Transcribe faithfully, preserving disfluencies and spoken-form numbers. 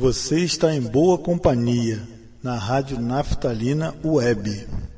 Você está em boa companhia, na Rádio Naftalina Web.